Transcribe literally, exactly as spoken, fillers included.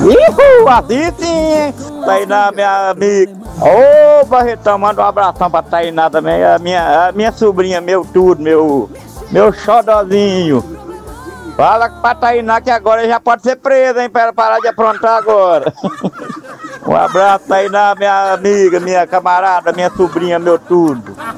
Ihu, assim sim, Tainá, minha amiga. Ô, Barretão, manda um abração pra Tainá também, a minha, a minha sobrinha, meu tudo, meu, meu xodozinho. Fala pra Tainá que agora já pode ser presa, hein, pra ela parar de aprontar agora. Um abraço, Tainá, minha amiga, minha camarada, minha sobrinha, meu tudo.